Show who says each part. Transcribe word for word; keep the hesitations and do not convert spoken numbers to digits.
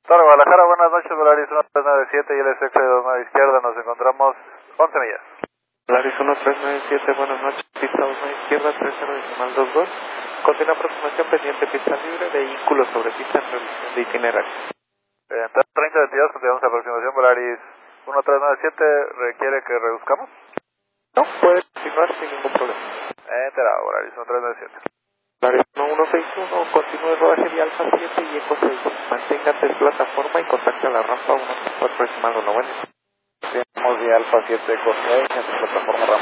Speaker 1: Toro Guadalajara, buenas noches, Volaris uno tres nueve siete y el S X de dos nueve izquierda, nos encontramos once millas.
Speaker 2: Volaris uno tres nueve siete, buenas noches, pista dos nueve izquierda, tres cero decimal dos dos. Continúa aproximación pendiente, pista libre, vehículo sobre pista en revisión de itinerario.
Speaker 1: Eh, treinta veintidós, continuamos aproximación, Volaris uno tres nueve siete, ¿requiere que reduzcamos?
Speaker 2: No, puede continuar sin ningún problema.
Speaker 1: Enterado, Volaris uno tres nueve siete.
Speaker 2: Volaris uno uno seis uno, continúe rodaje de Alfa siete y Eco seis. Manténgase en plataforma y contacte a la rampa uno cuatro decimal uno. Bueno.
Speaker 1: Tenemos de Alfa siete Eco seis en plataforma rampa.